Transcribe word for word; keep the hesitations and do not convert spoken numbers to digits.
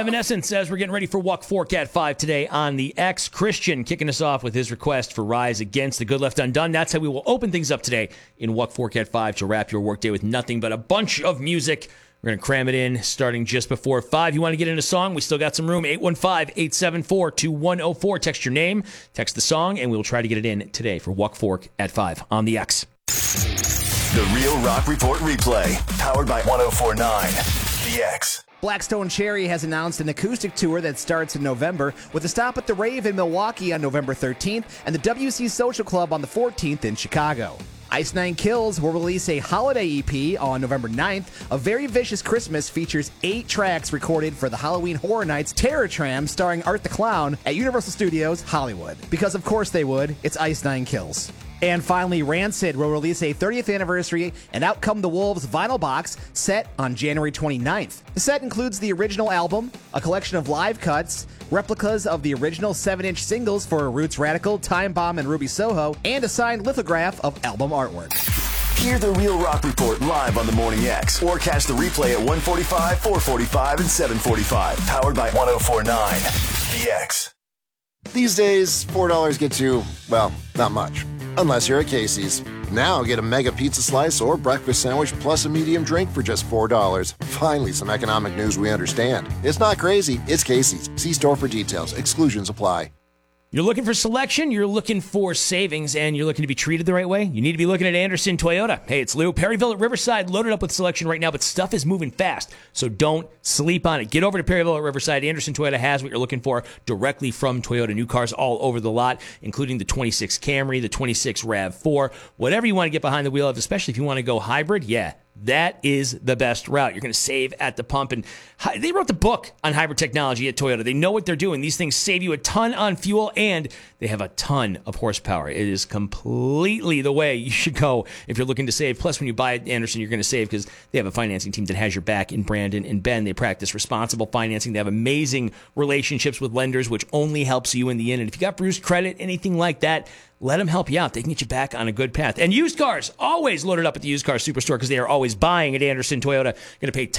Evanescence as we're getting ready for Walk Fork at five today on the X. Christian kicking us off with his request for Rise Against the Good Left Undone. That's how we will open things up today in Walk Fork at five to wrap your workday with nothing but a bunch of music. We're going to cram it in starting just before five. You want to get in a song? We still got some room. eight one five, eight seven four, two one zero four. Text your name, text the song, and we'll try to get it in today for Walk Fork at five on the X. The Real Rock Report replay, powered by one oh four point nine The X. Blackstone Cherry has announced an acoustic tour that starts in November with a stop at the Rave in Milwaukee on November thirteenth and the W C Social Club on the fourteenth in Chicago. Ice Nine Kills will release a holiday E P on November ninth. A Very Vicious Christmas features eight tracks recorded for the Halloween Horror Nights Terror Tram starring Art the Clown at Universal Studios Hollywood. Because of course they would, it's Ice Nine Kills. And finally, Rancid will release a thirtieth anniversary and Out Come the Wolves vinyl box set on January twenty-ninth. The set includes the original album, a collection of live cuts, replicas of the original seven inch singles for Roots Radical, Time Bomb, and Ruby Soho, and a signed lithograph of album artwork. Hear the Real Rock Report live on the Morning X, or catch the replay at one forty-five, four forty-five, and seven forty-five. Powered by one oh four point nine The X. These days, four dollars gets you, well, not much. Unless you're at Casey's. Now get a mega pizza slice or breakfast sandwich plus a medium drink for just four dollars. Finally, some economic news we understand. It's not crazy, it's Casey's. See store for details. Exclusions apply. You're looking for selection, you're looking for savings, and you're looking to be treated the right way? You need to be looking at Anderson Toyota. Hey, it's Lou. Perryville at Riverside loaded up with selection right now, but stuff is moving fast, so don't sleep on it. Get over to Perryville at Riverside. Anderson Toyota has what you're looking for directly from Toyota. New cars all over the lot, including the twenty-six Camry, the twenty-six RAV four, whatever you want to get behind the wheel of, especially if you want to go hybrid, yeah. That is the best route. You're going to save at the pump. And they wrote the book on hybrid technology at Toyota. They know what they're doing. These things save you a ton on fuel, and they have a ton of horsepower. It is completely the way you should go if you're looking to save. Plus, when you buy at Anderson, you're going to save because they have a financing team that has your back in Brandon and Ben. They practice responsible financing. They have amazing relationships with lenders, which only helps you in the end. And if you got bruised credit, anything like that, let them help you out. They can get you back on a good path. And used cars, always loaded up at the Used Car Superstore because they are always buying at Anderson Toyota. Going to pay